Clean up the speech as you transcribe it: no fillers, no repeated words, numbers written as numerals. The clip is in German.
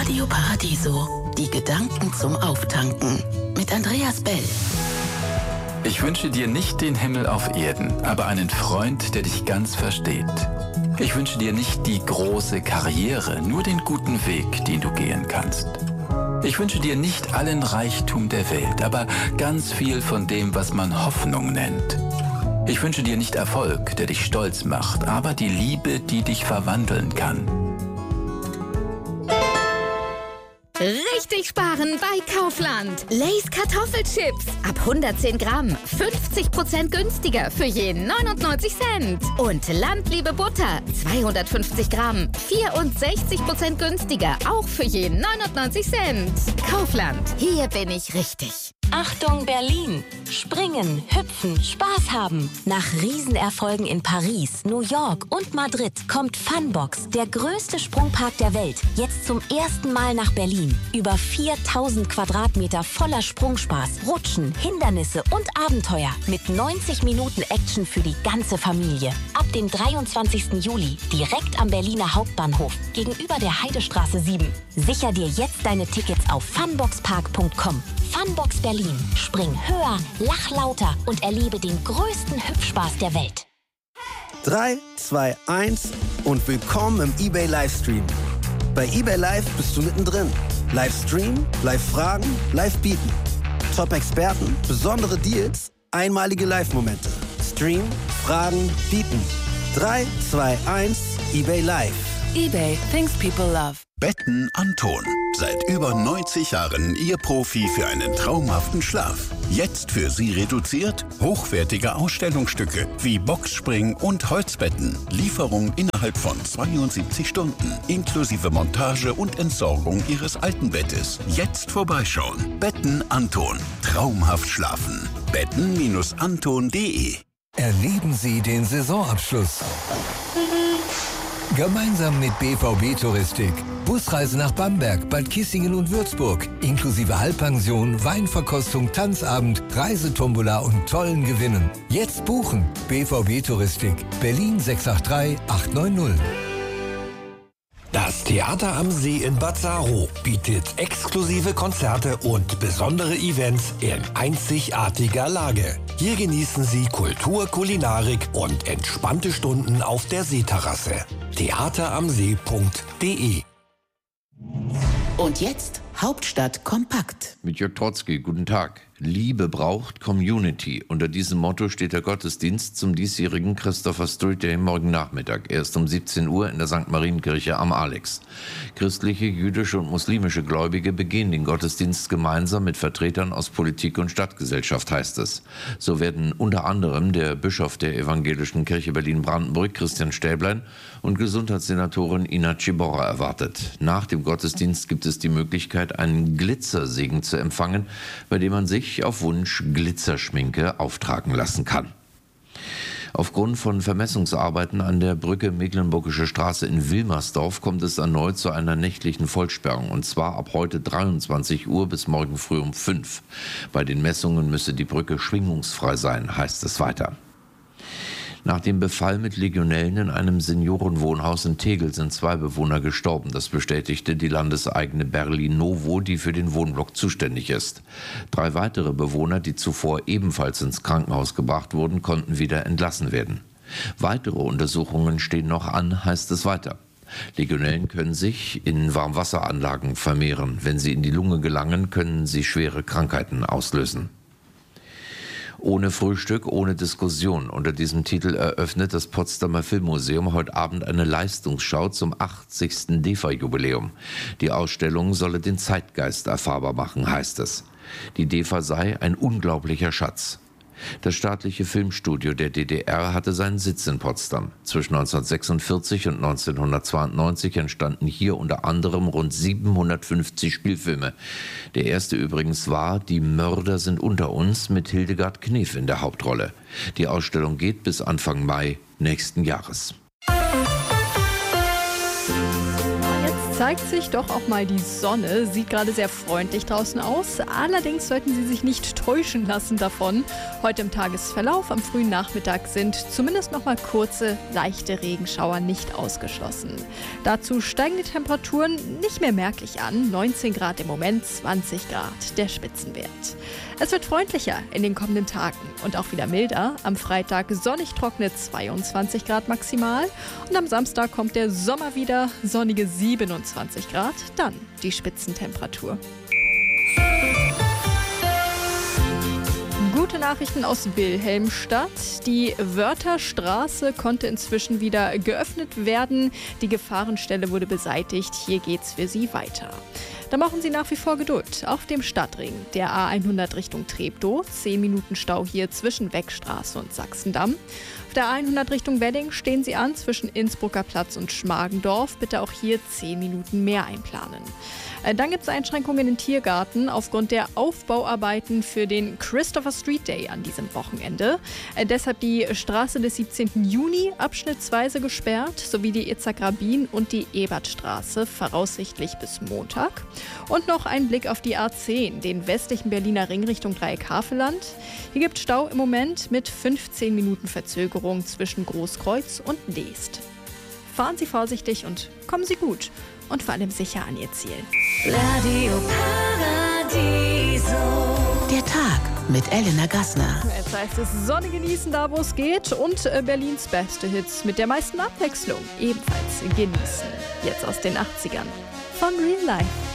Radio Paradiso, die Gedanken zum Auftanken mit Andreas Bell. Ich wünsche dir nicht den Himmel auf Erden, aber einen Freund, der dich ganz versteht. Ich wünsche dir nicht die große Karriere, nur den guten Weg, den du gehen kannst. Ich wünsche dir nicht allen Reichtum der Welt, aber ganz viel von dem, was man Hoffnung nennt. Ich wünsche dir nicht Erfolg, der dich stolz macht, aber die Liebe, die dich verwandeln kann. Richtig sparen bei Kaufland. Lay's Kartoffelchips. Ab 110 Gramm. 50% günstiger für je 99 Cent. Und Landliebe Butter. 250 Gramm. 64% günstiger. Auch für je 99 Cent. Kaufland. Hier bin ich richtig. Achtung Berlin! Springen, hüpfen, Spaß haben. Nach Riesenerfolgen in Paris, New York und Madrid kommt Funbox, der größte Sprungpark der Welt, jetzt zum ersten Mal nach Berlin. Über 4000 Quadratmeter voller Sprungspaß, Rutschen, Hindernisse und Abenteuer mit 90 Minuten Action für die ganze Familie. Ab dem 23. Juli, direkt am Berliner Hauptbahnhof, gegenüber der Heidestraße 7. Sicher dir jetzt deine Tickets auf funboxpark.com. Funbox Berlin. Spring höher, lach lauter und erlebe den größten Hüpfspaß der Welt. 3, 2, 1 und willkommen im eBay Livestream. Bei eBay Live bist du mittendrin. Livestream, Live-Fragen, Live-Bieten. Top-Experten, besondere Deals, einmalige Live-Momente. Stream, Fragen, Bieten. 3, 2, 1, eBay Live. eBay, things people love. Betten Anton. Seit über 90 Jahren Ihr Profi für einen traumhaften Schlaf. Jetzt für Sie reduziert hochwertige Ausstellungsstücke wie Boxspring und Holzbetten. Lieferung innerhalb von 72 Stunden. Inklusive Montage und Entsorgung Ihres alten Bettes. Jetzt vorbeischauen. Betten Anton. Traumhaft schlafen. betten-anton.de. Erleben Sie den Saisonabschluss. Gemeinsam mit BVB Touristik. Busreise nach Bamberg, Bad Kissingen und Würzburg. Inklusive Halbpension, Weinverkostung, Tanzabend, Reisetombola und tollen Gewinnen. Jetzt buchen. BVB Touristik. Berlin 683 890. Das Theater am See in Bad Saro bietet exklusive Konzerte und besondere Events in einzigartiger Lage. Hier genießen Sie Kultur, Kulinarik und entspannte Stunden auf der Seeterrasse. theateramsee.de. Und jetzt Hauptstadt kompakt. Mit Jörg Trotzki, guten Tag. Liebe braucht Community. Unter diesem Motto steht der Gottesdienst zum diesjährigen Christopher Street Day morgen Nachmittag. Erst um 17 Uhr in der St. Marienkirche am Alex. Christliche, jüdische und muslimische Gläubige begehen den Gottesdienst gemeinsam mit Vertretern aus Politik und Stadtgesellschaft, heißt es. So werden unter anderem der Bischof der Evangelischen Kirche Berlin-Brandenburg, Christian Stäblein, und Gesundheitssenatorin Ina Ciborra erwartet. Nach dem Gottesdienst gibt es die Möglichkeit, einen Glitzersegen zu empfangen, bei dem man sich auf Wunsch Glitzerschminke auftragen lassen kann. Aufgrund von Vermessungsarbeiten an der Brücke Mecklenburgische Straße in Wilmersdorf kommt es erneut zu einer nächtlichen Vollsperrung, und zwar ab heute 23 Uhr bis morgen früh um 5. Bei den Messungen müsse die Brücke schwingungsfrei sein, heißt es weiter. Nach dem Befall mit Legionellen in einem Seniorenwohnhaus in Tegel sind 2 Bewohner gestorben. Das bestätigte die landeseigene Berlin-Novo, die für den Wohnblock zuständig ist. 3 weitere Bewohner, die zuvor ebenfalls ins Krankenhaus gebracht wurden, konnten wieder entlassen werden. Weitere Untersuchungen stehen noch an, heißt es weiter. Legionellen können sich in Warmwasseranlagen vermehren. Wenn sie in die Lunge gelangen, können sie schwere Krankheiten auslösen. Ohne Frühstück, ohne Diskussion. Unter diesem Titel eröffnet das Potsdamer Filmmuseum heute Abend eine Leistungsschau zum 80. DEFA-Jubiläum. Die Ausstellung solle den Zeitgeist erfahrbar machen, heißt es. Die DEFA sei ein unglaublicher Schatz. Das staatliche Filmstudio der DDR hatte seinen Sitz in Potsdam. Zwischen 1946 und 1992 entstanden hier unter anderem rund 750 Spielfilme. Der erste übrigens war Die Mörder sind unter uns mit Hildegard Knef in der Hauptrolle. Die Ausstellung geht bis Anfang Mai nächsten Jahres. Jetzt zeigt sich doch auch mal die Sonne. Sieht gerade sehr freundlich draußen aus. Allerdings sollten Sie sich nicht täuschen lassen davon. Heute im Tagesverlauf am frühen Nachmittag sind zumindest noch mal kurze, leichte Regenschauer nicht ausgeschlossen. Dazu steigen die Temperaturen nicht mehr merklich an. 19 Grad im Moment, 20 Grad der Spitzenwert. Es wird freundlicher in den kommenden Tagen und auch wieder milder. Am Freitag sonnig trockene 22 Grad maximal und am Samstag kommt der Sommer wieder, sonnige 27 Grad, dann die Spitzentemperatur. Gute Nachrichten aus Wilhelmstadt. Die Wörtherstraße konnte inzwischen wieder geöffnet werden. Die Gefahrenstelle wurde beseitigt. Hier geht's für Sie weiter. Da brauchen Sie nach wie vor Geduld. Auf dem Stadtring der A100 Richtung Treptow. 10 Minuten Stau hier zwischen Weckstraße und Sachsendamm. Auf der A100 Richtung Wedding stehen Sie an zwischen Innsbrucker Platz und Schmargendorf. Bitte auch hier 10 Minuten mehr einplanen. Dann gibt es Einschränkungen in den Tiergarten aufgrund der Aufbauarbeiten für den Christopher Street Day an diesem Wochenende. Deshalb die Straße des 17. Juni abschnittsweise gesperrt, sowie die Itzhak-Rabin und die Ebertstraße voraussichtlich bis Montag. Und noch ein Blick auf die A10, den westlichen Berliner Ring Richtung Dreieck-Havelland. Hier gibt es Stau im Moment mit 15 Minuten Verzögerung zwischen Großkreuz und Leest. Fahren Sie vorsichtig und kommen Sie gut und vor allem sicher an Ihr Ziel. Radio Paradiso. Der Tag mit Elena Gassner. Jetzt heißt es Sonne genießen, da wo es geht, und Berlins beste Hits mit der meisten Abwechslung ebenfalls genießen. Jetzt aus den 80ern von Real Life.